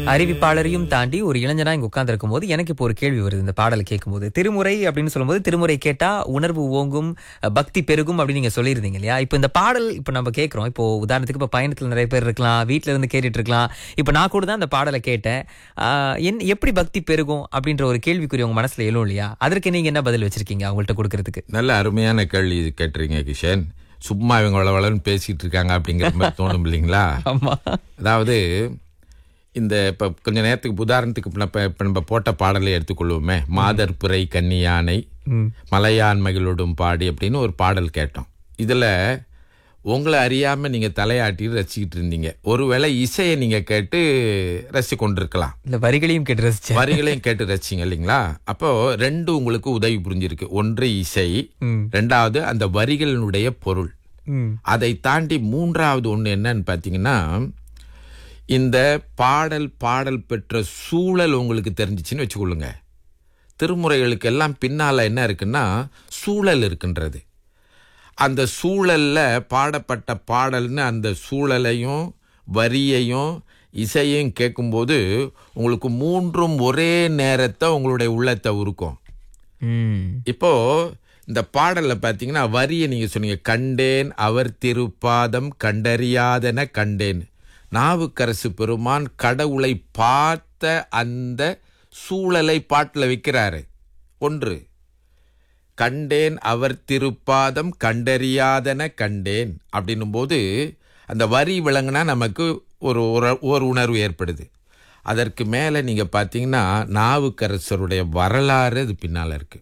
அறிவிப்பாளரையும் தாண்டி ஒரு இளைஞனா இங்க உட்கார்ந்து இருக்கும்போது எனக்கு இப்போ ஒரு கேள்வி வருது இந்த பாடலை கேட்கும்போது. திருமுறை அப்படின்னு சொல்லும்போது திருமுறை கேட்டா உணர்வு ஓங்கும், பக்தி பெருகும் அப்படின்னு நீங்க சொல்லியிருந்தீங்க இல்லையா? இப்போ இந்த பாடல் இப்போ நம்ம கேட்கிறோம். இப்போ உதாரணத்துக்கு இப்போ பயணத்துல நிறைய பேர் இருக்கலாம், வீட்ல இருந்து கேட்டுட்டு இருக்கலாம். இப்போ நான் கூட தான் இந்த பாடலை கேட்டேன். எப்படி பக்தி பெருகும் அப்படின்ற ஒரு கேள்விக்குறி உங்க மனசுல எழும் இல்லையா? அதற்கு நீங்க என்ன பதில் வச்சிருக்கீங்க அவங்கள்ட்ட கொடுக்கறதுக்கு? நல்ல அருமையான கேள்வி கேட்டுறீங்க கிஷன். சும்மா இவங்க வளவளன்னு பேசிட்டு இருக்காங்க அப்படிங்கிற மாதிரி தோணும் இல்லைங்களா? ஆமா. அதாவது இந்த இப்போ கொஞ்ச நேரத்துக்கு உதாரணத்துக்கு இப்போ நம்ம போட்ட பாடலை எடுத்துக்கொள்வோமே, மாதர் பிறை கன்னியானை மலையான் மகிழோடும் பாடி அப்படின்னு ஒரு பாடல் கேட்டோம். இதில் உங்களை அறியாமல் நீங்கள் தலையாட்டி ரசிக்கிட்டு இருந்தீங்க. ஒருவேளை இசையை நீங்கள் கேட்டு ரசித்து கொண்டிருக்கலாம், இல்லை வரிகளையும் கேட்டு ரசிச்சேன். வரிகளையும் கேட்டு ரசிச்சிங்க இல்லைங்களா? அப்போ ரெண்டு உங்களுக்கு உதவி புரிஞ்சிருக்கு. ஒன்று இசை, ரெண்டாவது அந்த வரிகளினுடைய பொருள். அதை தாண்டி மூன்றாவது ஒன்று என்னன்னு பார்த்தீங்கன்னா, இந்த பாடல் பெற்ற சூழல் உங்களுக்கு தெரிஞ்சிச்சுன்னு வச்சுக்கொள்ளுங்க. திருமுறைகளுக்கு எல்லாம் பின்னால் என்ன இருக்குன்னா சூழல் இருக்கின்றது. அந்த சூழல்ல பாடப்பட்ட பாடல்னு அந்த சூழலையும் வரியையும் இசையையும் கேட்கும்போது உங்களுக்கு மூன்றும் ஒரே நேரத்தை உங்களுடைய உள்ளத்தை உருக்கும். இப்போ இந்த பாடல்ல பார்த்தீங்கன்னா வரியை நீங்க சொன்னீங்க, கண்டேன் அவர் திருப்பாதம் கண்டறியாதன கண்டேன். நாவுக்கரசு பெருமான் கடவுளை பார்த்த அந்த சூழலை பாட்டில் வைக்கிறாரு. ஒன்று, கண்டேன் அவர் திருப்பாதம் கண்டறியாதன கண்டேன் அப்படின்னும் போது அந்த வரி விளங்குனா நமக்கு ஒரு உணர்வு ஏற்படுது. அதற்கு மேலே நீங்கள் பார்த்தீங்கன்னா நாவுக்கரசருடைய வரலாறு அது பின்னால் இருக்கு.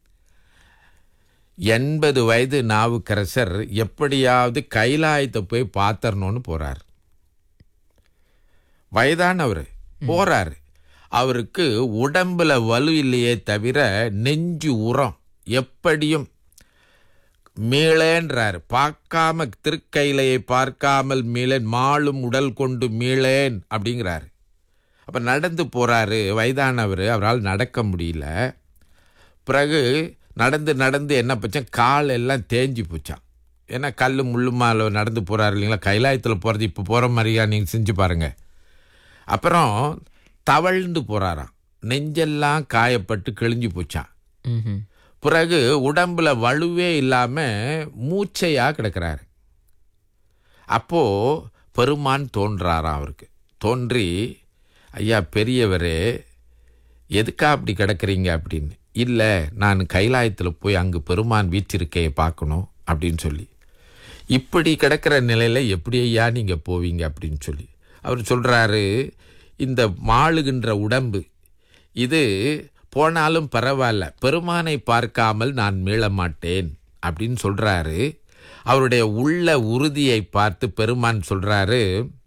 80 வயது நாவுக்கரசர் எப்படியாவது கைலாயத்தை போய் பார்த்தரணும்னு போறார். வயதானவர் போறாரு. அவருக்கு உடம்புல வலு இல்லையே தவிர நெஞ்சு உரம். எப்படியும் மீளேன்றார். பார்க்காம திருக்கைலையை பார்க்காமல் மீளேன், மாளும் உடல் கொண்டு மீளேன் அப்படிங்கிறாரு. அப்ப நடந்து போறாரு வயதானவர். அவரால் நடக்க முடியல. பிறகு நடந்து என்ன போச்சான், கால் எல்லாம் தேஞ்சு போச்சான். ஏன்னா கல் முள்ளுமால நடந்து போறாரு இல்லைங்களா? கைலாயத்தில் போறது இப்போ போற மாதிரியா? நீங்க செஞ்சு பாருங்க. அப்புறம் தவழ்ந்து போறாராம். நெஞ்செல்லாம் காயப்பட்டு கிழிஞ்சு போச்சான். பிறகு உடம்புல வலுவே இல்லாம மூச்சையா கிடக்கிறாரு. அப்போ பெருமான் தோன்றாராம் அவருக்கு. தோன்றி, ஐயா பெரியவரே எதுக்கா அப்படி கிடக்குறீங்க அப்படின்னு. இல்லை, நான் கைலாயத்தில் போய் அங்கு பெருமான் வீற்றிருக்கையை பார்க்கணும் அப்படின்னு சொல்லி. இப்படி கிடக்கிற நிலையில எப்படி ஐயா நீங்க போவீங்க அப்படின்னு சொல்லி அவர் சொல்றாரு, இந்த மாளுகின்ற உடம்பு இது போனாலும் பரவாயில்ல, பெருமானை பார்க்காமல் நான் மீள மாட்டேன் அப்படின்னு சொல்றாரு. அவருடைய உள்ள உறுதியை பார்த்து பெருமான் சொல்றாரு,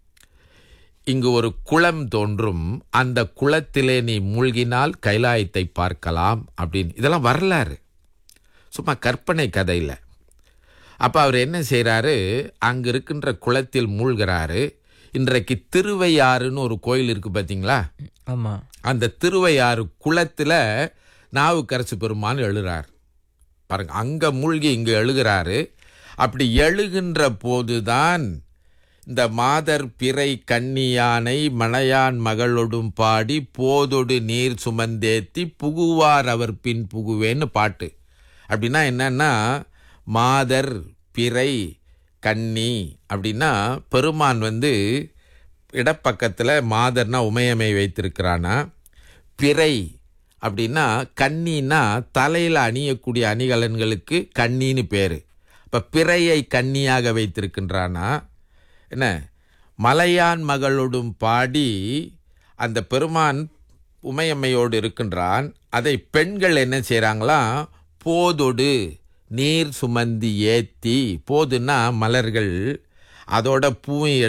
இங்கு ஒரு குளம் தோன்றும், அந்த குளத்திலே நீ மூழ்கினால் கைலாயத்தை பார்க்கலாம் அப்படின்னு. இதெல்லாம் வரலாறு, சும்மா கற்பனை கதை இல்லை. அப்போ அவர் என்ன செய்கிறாரு, அங்கே இருக்கின்ற குளத்தில் மூழ்கிறாரு. இன்றைக்கு திருவையாறுன்னு ஒரு கோயில் இருக்கு பார்த்தீங்களா? ஆமாம். அந்த திருவையாறு குளத்தில் நாவுக்கரசு பெருமான் எழுகிறார் பாருங்க. அங்கே மூழ்கி இங்கே எழுகிறாரு. அப்படி எழுகின்ற போதுதான் இந்த மாதர் பிறை கன்னியானை மலையான் மகளொடும் பாடி போதொடு நீர் சுமந்தேத்தி புகுவார் அவர் பின் புகுவேன்னு பாட்டு. அப்படின்னா என்னன்னா, மாதர் பிறை கன்னி அப்படின்னா பெருமான் இடப்பக்கத்தில் மாதர்னா உமையமை வைத்திருக்கிறானா, பிறை அப்படின்னா கன்னின்னா தலையில் அணியக்கூடிய அணிகலன்களுக்கு கன்னின்னு பேர். இப்போ பிறையை கன்னியாக வைத்திருக்கின்றானா என்ன, மலையான் மகளோடும் பாடி அந்த பெருமான் உமையம்மையோடு இருக்கின்றான். அதை பெண்கள் என்ன செய்கிறாங்களாம், போதொடு நீர் சுமந்தி ஏத்தி. போதுன்னா மலர்கள், அதோட பூ